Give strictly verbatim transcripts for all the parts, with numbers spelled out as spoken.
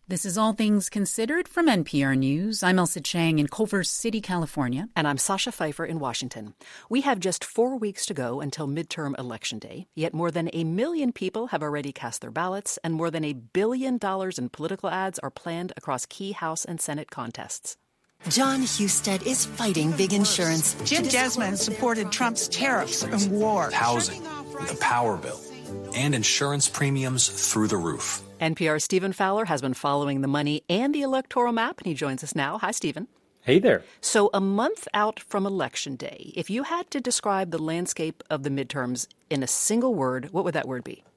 This is All Things Considered from N P R News. I'm Elsa Chang in Culver City, California. And I'm Sasha Pfeiffer in Washington. We have just four weeks to go until midterm election day, yet more than a million people have already cast their ballots, and more than a billion dollars in political ads are planned across key House and Senate contests. John Husted is fighting big insurance. Jim Desmond supported Trump's tariffs and war. Housing, the power bill, and insurance premiums through the roof. N P R's Stephen Fowler has been following the money and the electoral map, and he joins us now. Hi, Stephen. Hey there. So a month out from Election Day, if you had to describe the landscape of the midterms in a single word, what would that word be?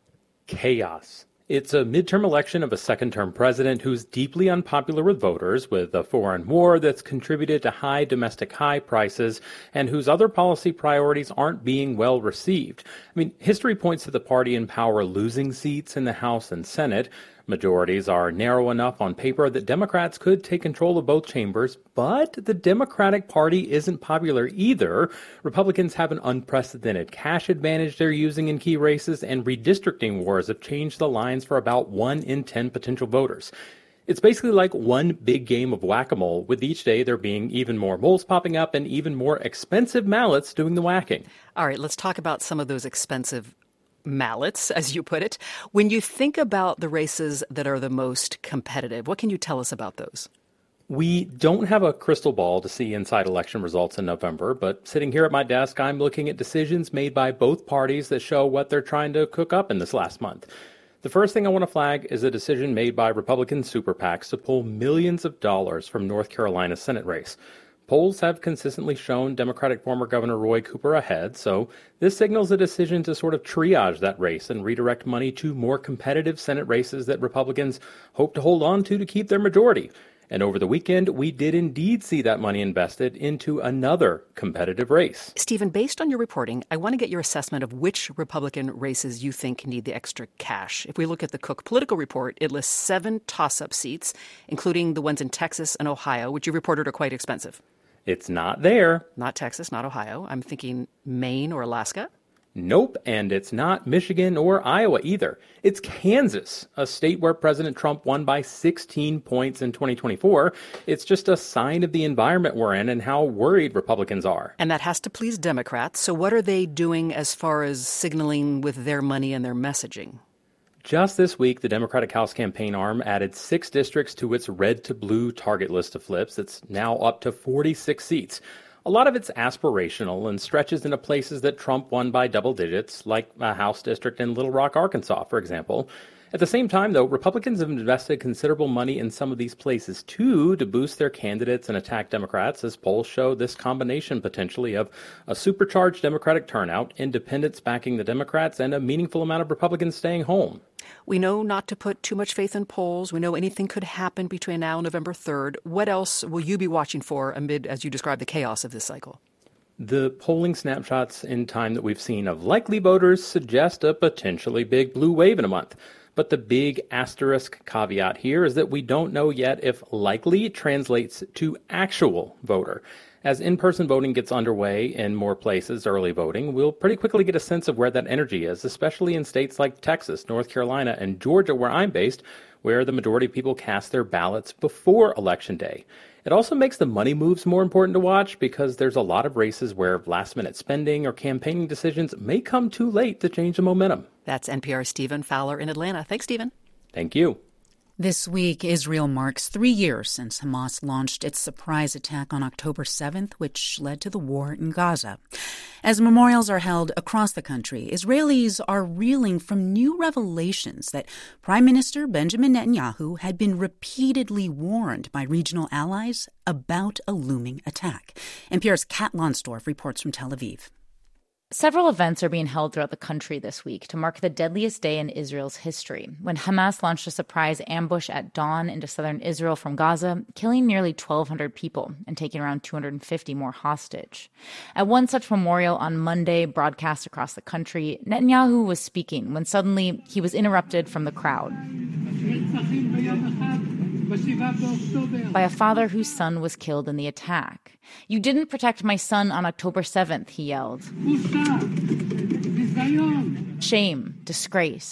Chaos. It's a midterm election of a second-term president who's deeply unpopular with voters, with a foreign war that's contributed to high domestic high prices, and whose other policy priorities aren't being well received. I mean, history points to the party in power losing seats in the House and Senate. Majorities are narrow enough on paper that Democrats could take control of both chambers, but the Democratic Party isn't popular either. Republicans have an unprecedented cash advantage they're using in key races, and redistricting wars have changed the lines for about one in ten potential voters. It's basically like one big game of whack-a-mole, with each day there being even more moles popping up and even more expensive mallots doing the whacking. All right, let's talk about some of those expensive mallots, as you put it. When you think about the races that are the most competitive, what can you tell us about those? We don't have a crystal ball to see inside election results in November, but sitting here at my desk, I'm looking at decisions made by both parties that show what they're trying to cook up in this last month. The first thing I want to flag is a decision made by Republican super PACs to pull millions of dollars from North Carolina's Senate race. Polls have consistently shown Democratic former Governor Roy Cooper ahead, so this signals a decision to sort of triage that race and redirect money to more competitive Senate races that Republicans hope to hold on to to keep their majority. And over the weekend, we did indeed see that money invested into another competitive race. Stephen, based on your reporting, I want to get your assessment of which Republican races you think need the extra cash. If we look at the Cook Political Report, it lists seven toss-up seats, including the ones in Texas and Ohio, which you reported are quite expensive. It's not there. Not Texas, not Ohio. I'm thinking Maine or Alaska. Nope, and it's not Michigan or Iowa either. It's Kansas, a state where President Trump won by sixteen points in twenty twenty-four. It's just a sign of the environment we're in and how worried Republicans are. And that has to please Democrats. So what are they doing as far as signaling with their money and their messaging? Just this week, the Democratic House campaign arm added six districts to its red to blue target list of flips. It's now up to forty-six seats. A lot of it's aspirational and stretches into places that Trump won by double digits, like a House district in Little Rock, Arkansas, for example. At the same time, though, Republicans have invested considerable money in some of these places, too, to boost their candidates and attack Democrats, as polls show this combination potentially of a supercharged Democratic turnout, independents backing the Democrats, and a meaningful amount of Republicans staying home. We know not to put too much faith in polls. We know anything could happen between now and November third. What else will you be watching for amid, as you describe, the chaos of this cycle? The polling snapshots in time that we've seen of likely voters suggest a potentially big blue wave in a month. But the big asterisk caveat here is that we don't know yet if likely translates to actual voter. As in-person voting gets underway in more places, early voting, we'll pretty quickly get a sense of where that energy is, especially in states like Texas, North Carolina, and Georgia, where I'm based, where the majority of people cast their ballots before Election Day. It also makes the money moves more important to watch because there's a lot of races where last-minute spending or campaigning decisions may come too late to change the momentum. That's N P R's Stephen Fowler in Atlanta. Thanks, Stephen. Thank you. This week, Israel marks three years since Hamas launched its surprise attack on October seventh, which led to the war in Gaza. As memorials are held across the country, Israelis are reeling from new revelations that Prime Minister Benjamin Netanyahu had been repeatedly warned by regional allies about a looming attack. N P R's Kat Lonsdorf reports from Tel Aviv. Several events are being held throughout the country this week to mark the deadliest day in Israel's history, when Hamas launched a surprise ambush at dawn into southern Israel from Gaza, killing nearly twelve hundred people and taking around two hundred fifty more hostage. At one such memorial on Monday, broadcast across the country, Netanyahu was speaking when suddenly he was interrupted from the crowd by a father whose son was killed in the attack. "You didn't protect my son on October seventh, he yelled. Shame, disgrace.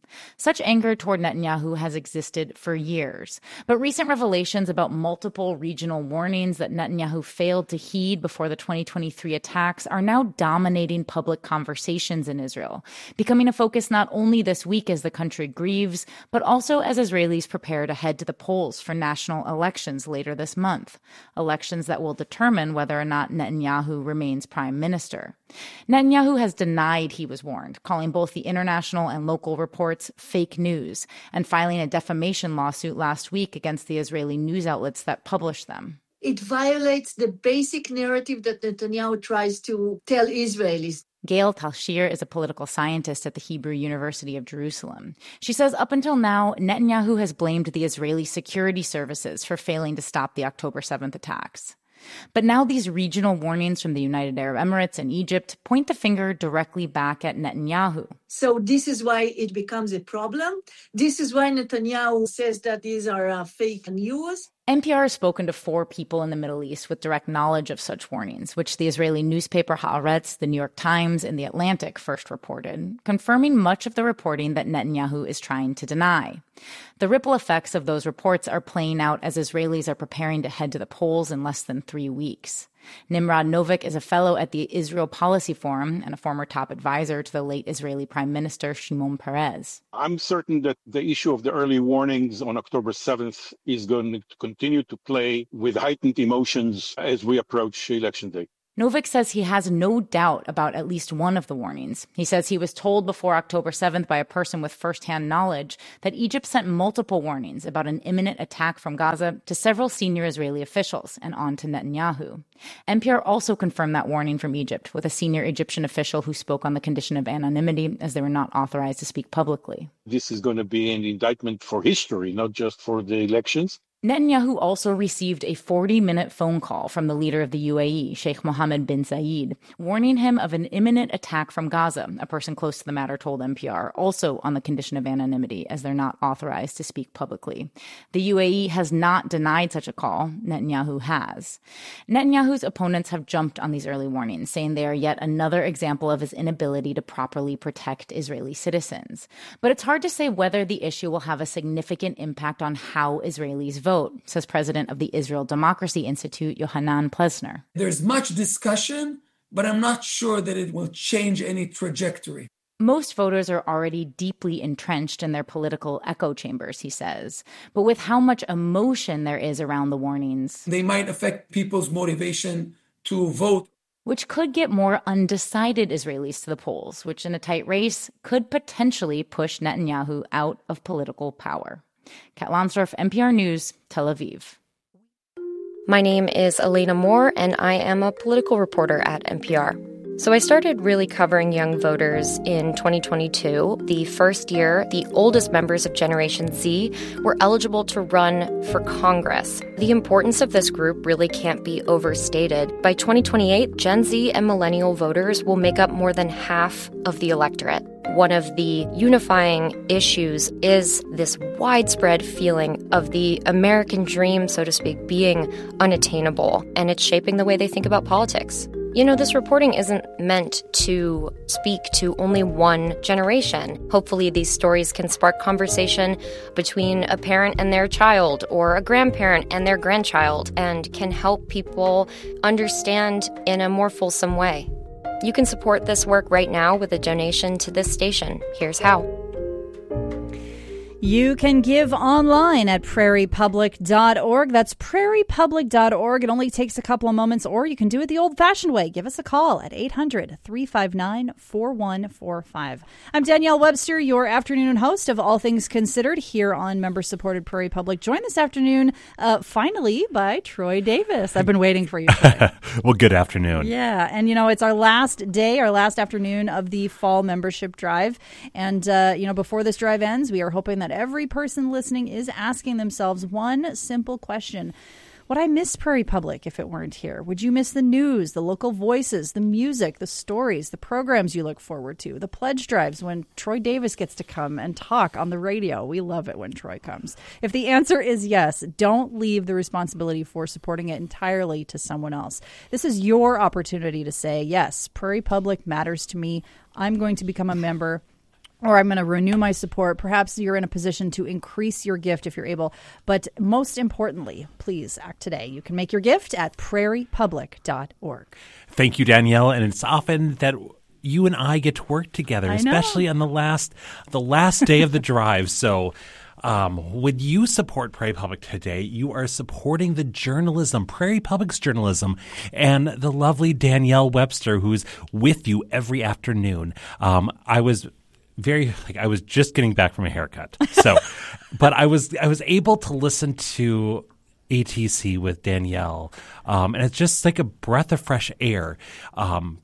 Such anger toward Netanyahu has existed for years, but recent revelations about multiple regional warnings that Netanyahu failed to heed before the twenty twenty-three attacks are now dominating public conversations in Israel, becoming a focus not only this week as the country grieves, but also as Israelis prepare to head to the polls for national elections later this month, elections that will determine whether or not Netanyahu remains prime minister. Netanyahu has denied he was warned, calling both the international and local reports fake news, and filing a defamation lawsuit last week against the Israeli news outlets that published them. It violates the basic narrative that Netanyahu tries to tell Israelis. Gail Talshir is a political scientist at the Hebrew University of Jerusalem. She says up until now, Netanyahu has blamed the Israeli security services for failing to stop the October seventh attacks. But now these regional warnings from the United Arab Emirates and Egypt point the finger directly back at Netanyahu. So this is why it becomes a problem. This is why Netanyahu says that these are uh, fake news. N P R has spoken to four people in the Middle East with direct knowledge of such warnings, which the Israeli newspaper Haaretz, the New York Times, and The Atlantic first reported, confirming much of the reporting that Netanyahu is trying to deny. The ripple effects of those reports are playing out as Israelis are preparing to head to the polls in less than three weeks. Nimrod Novik is a fellow at the Israel Policy Forum and a former top advisor to the late Israeli Prime Minister Shimon Peres. I'm certain that the issue of the early warnings on October seventh is going to continue to play with heightened emotions as we approach Election Day. Novik says he has no doubt about at least one of the warnings. He says he was told before October seventh by a person with firsthand knowledge that Egypt sent multiple warnings about an imminent attack from Gaza to several senior Israeli officials and on to Netanyahu. N P R also confirmed that warning from Egypt with a senior Egyptian official who spoke on the condition of anonymity as they were not authorized to speak publicly. This is going to be an indictment for history, not just for the elections. Netanyahu also received a forty-minute phone call from the leader of the U A E, Sheikh Mohammed bin Zayed, warning him of an imminent attack from Gaza, a person close to the matter told N P R, also on the condition of anonymity, as they're not authorized to speak publicly. The U A E has not denied such a call. Netanyahu has. Netanyahu's opponents have jumped on these early warnings, saying they are yet another example of his inability to properly protect Israeli citizens. But it's hard to say whether the issue will have a significant impact on how Israelis vote. Vote, says president of the Israel Democracy Institute, Yohanan Plesner. There's much discussion, but I'm not sure that it will change any trajectory. Most voters are already deeply entrenched in their political echo chambers, he says. But with how much emotion there is around the warnings, they might affect people's motivation to vote, which could get more undecided Israelis to the polls, which in a tight race could potentially push Netanyahu out of political power. Kat Lansdorf, N P R News, Tel Aviv. My name is Elena Moore, and I am a political reporter at N P R. So I started really covering young voters in twenty twenty-two, the first year the oldest members of Generation Z were eligible to run for Congress. The importance of this group really can't be overstated. By twenty twenty-eight, Gen Z and millennial voters will make up more than half of the electorate. One of the unifying issues is this widespread feeling of the American dream, so to speak, being unattainable, and it's shaping the way they think about politics. You know, this reporting isn't meant to speak to only one generation. Hopefully, these stories can spark conversation between a parent and their child, or a grandparent and their grandchild, and can help people understand in a more fulsome way. You can support this work right now with a donation to this station. Here's how. You can give online at prairie public dot org. That's prairie public dot org. It only takes a couple of moments, or you can do it the old-fashioned way. Give us a call at eight hundred, three five nine, four one four five. I'm Danielle Webster, your afternoon host of All Things Considered here on member-supported Prairie Public. Joined this afternoon, uh, finally, by Troy Davis. I've been waiting for you, Troy. Well, good afternoon. Yeah, and, you know, it's our last day, our last afternoon of the fall membership drive. And, uh, you know, before this drive ends, we are hoping that every person listening is asking themselves one simple question. Would I miss Prairie Public if it weren't here? Would you miss the news, the local voices, the music, the stories, the programs you look forward to, the pledge drives when Troy Davis gets to come and talk on the radio? We love it when Troy comes. If the answer is yes, don't leave the responsibility for supporting it entirely to someone else. This is your opportunity to say, yes, Prairie Public matters to me. I'm going to become a member. or I'm going to renew my support. Perhaps you're in a position to increase your gift if you're able. But most importantly, please act today. You can make your gift at prairie public dot org. Thank you, Danielle. And it's often that you and I get to work together, I especially know. on the last the last day of the drive. So um, when you support Prairie Public today, you are supporting the journalism, Prairie Public's journalism, and the lovely Danielle Webster, who's with you every afternoon. Um, I was very like I was just getting back from a haircut, so but I was I was able to listen to A T C with Danielle, um, and it's just like a breath of fresh air. Um,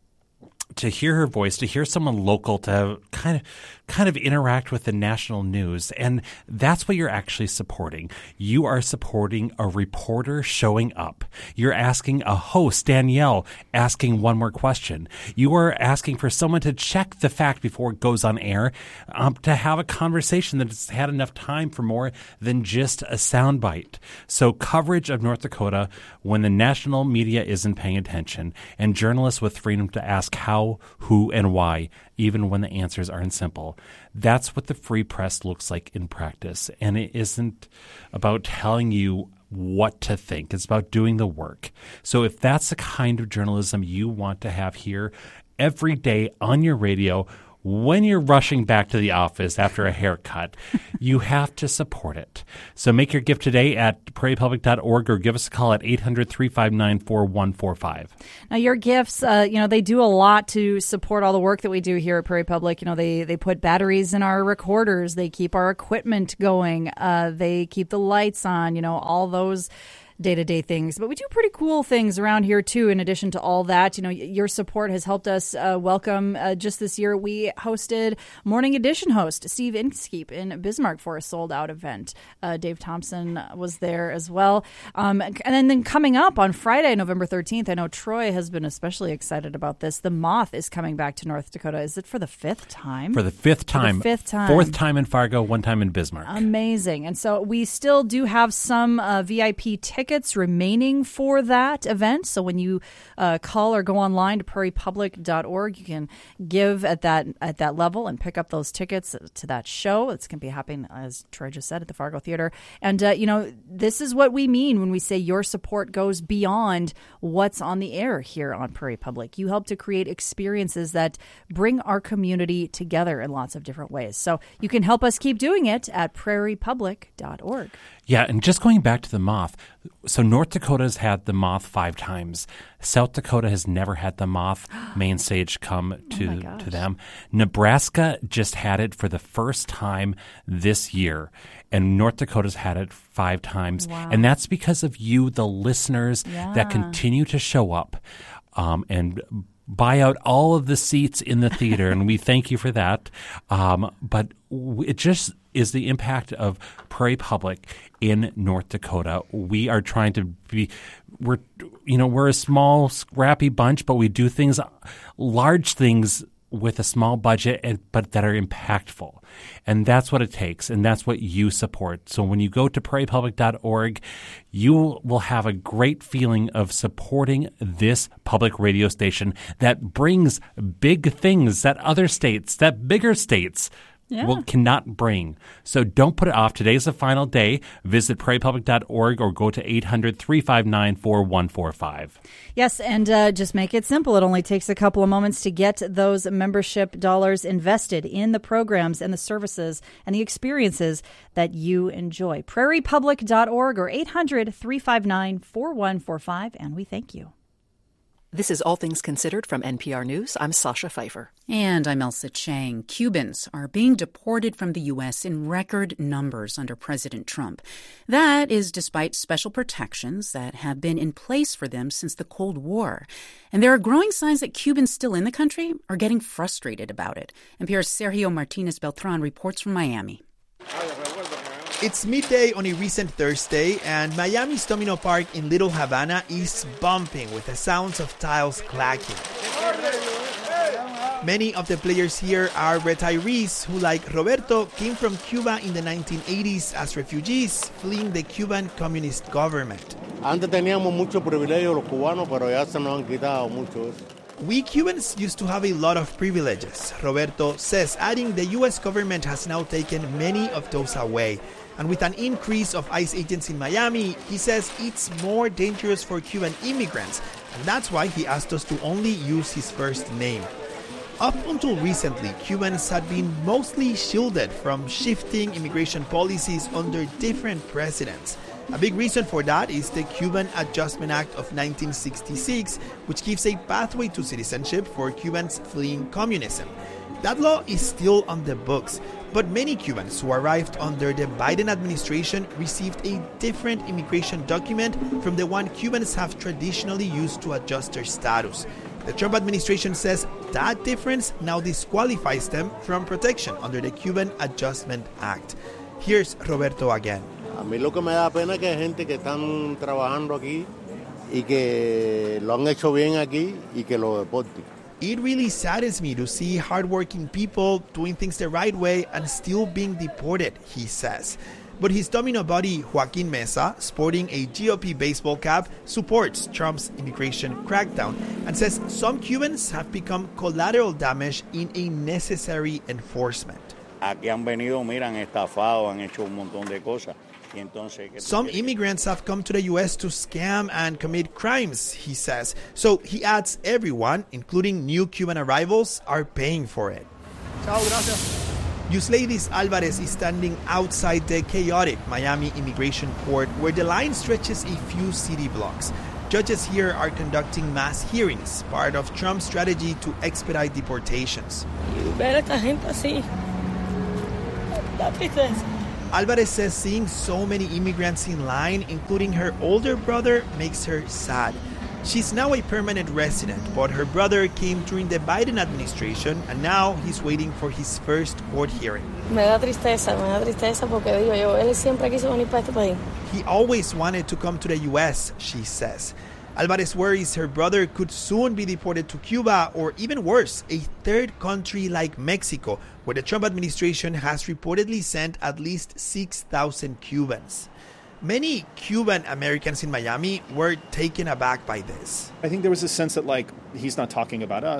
to hear her voice, to hear someone local, to kind of kind of interact with the national news. And that's what you're actually supporting. You are supporting a reporter showing up. You're asking a host, Danielle, asking one more question. You are asking for someone to check the fact before it goes on air, um, to have a conversation that's had enough time for more than just a soundbite. So coverage of North Dakota when the national media isn't paying attention, and journalists with freedom to ask how, who, and why, even when the answers aren't simple. That's what the free press looks like in practice. And it isn't about telling you what to think. It's about doing the work. So if that's the kind of journalism you want to have here every day on your radio, when you're rushing back to the office after a haircut, you have to support it. So make your gift today at prairie public dot org or give us a call at eight hundred, three five nine, four one four five. Now, your gifts, uh, you know, they do a lot to support all the work that we do here at Prairie Public. You know, they, they put batteries in our recorders. They keep our equipment going. Uh, they keep the lights on, you know, all those day-to-day things. But we do pretty cool things around here, too, in addition to all that. You know, your support has helped us uh, welcome, uh, just this year, we hosted Morning Edition host Steve Inskeep in Bismarck for a sold-out event. Uh, Dave Thompson was there as well. Um, and then, then coming up on Friday, November thirteenth, I know Troy has been especially excited about this. The Moth is coming back to North Dakota. Is it for the fifth time? For the fifth time. For the fifth time. Fourth time in Fargo, one time in Bismarck. Amazing. And so we still do have some uh, V I P tickets Tickets remaining for that event. So when you uh, call or go online to prairie public dot org, you can give at that at that level and pick up those tickets to that show. It's going to be happening, as Troy just said, at the Fargo Theater. And, uh, you know, this is what we mean when we say your support goes beyond what's on the air here on Prairie Public. You help to create experiences that bring our community together in lots of different ways. So you can help us keep doing it at prairie public dot org. Yeah, and just going back to the Moth, so North Dakota's had the Moth five times. South Dakota has never had the Moth main stage come to, oh to them. Nebraska just had it for the first time this year, and North Dakota's had it five times. Wow. And that's because of you, the listeners, yeah. that continue to show up um, and buy out all of the seats in the theater, and we thank you for that. Um, but it just is the impact of Prairie Public in North Dakota. We are trying to be, we're, you know, we're a small, scrappy bunch, but we do things, large things with a small budget, and, but that are impactful. And that's what it takes, and that's what you support. So when you go to prairie public dot org, you will have a great feeling of supporting this public radio station that brings big things that other states, that bigger states, Yeah. will cannot bring. So don't put it off. Today's the final day. Visit prairie public dot org or go to eight hundred, three five nine, four one four five. Yes, and uh, just make it simple. It only takes a couple of moments to get those membership dollars invested in the programs and the services and the experiences that you enjoy. prairie public dot org or eight hundred, three five nine, four one four five, and we thank you. This is All Things Considered from N P R News. I'm Sasha Pfeiffer. And I'm Elsa Chang. Cubans are being deported from the U S in record numbers under President Trump. That is despite special protections that have been in place for them since the Cold War. And there are growing signs that Cubans still in the country are getting frustrated about it. N P R's Sergio Martinez Beltran reports from Miami. It's midday on a recent Thursday, and Miami's Domino Park in Little Havana is bumping with the sounds of tiles clacking. Many of the players here are retirees who, like Roberto, came from Cuba in the nineteen eighties as refugees fleeing the Cuban communist government. Antes teníamos mucho privilegio los cubanos, pero ya se nos han quitado mucho eso. We Cubans used to have a lot of privileges, Roberto says, adding the U S government has now taken many of those away. And with an increase of ICE agents in Miami, he says it's more dangerous for Cuban immigrants, and that's why he asked us to only use his first name. Up until recently, Cubans had been mostly shielded from shifting immigration policies under different presidents. A big reason for that is the Cuban Adjustment Act of nineteen sixty-six, which gives a pathway to citizenship for Cubans fleeing communism. That law is still on the books, but many Cubans who arrived under the Biden administration received a different immigration document from the one Cubans have traditionally used to adjust their status. The Trump administration says that difference now disqualifies them from protection under the Cuban Adjustment Act. Here's Roberto again. A mí lo que me da pena es que hay gente que están trabajando aquí y que lo han hecho bien aquí y que lo deporten. It really saddens me to see hardworking people doing things the right way and still being deported, he says. But his domino buddy, Joaquin Mesa, sporting a G O P baseball cap, supports Trump's immigration crackdown and says some Cubans have become collateral damage in a necessary enforcement. Aquí han venido, mira, han estafado, han hecho un montón de cosas. Some immigrants have come to the U S to scam and commit crimes, he says. So he adds everyone, including new Cuban arrivals, are paying for it. Ciao, gracias. Yusleidis Alvarez is standing outside the chaotic Miami Immigration Court where the line stretches a few city blocks. Judges here are conducting mass hearings, part of Trump's strategy to expedite deportations. Ver a esta gente así, da tristeza. Alvarez says seeing so many immigrants in line, including her older brother, makes her sad. She's now a permanent resident, but her brother came during the Biden administration, and now he's waiting for his first court hearing. Me da tristeza, me da tristeza porque digo yo, él siempre quiso venir para este país. He always wanted to come to the U S, she says. Alvarez worries her brother could soon be deported to Cuba or, even worse, a third country like Mexico, where the Trump administration has reportedly sent at least six thousand Cubans. Many Cuban Americans in Miami were taken aback by this. I think there was a sense that, like, he's not talking about us.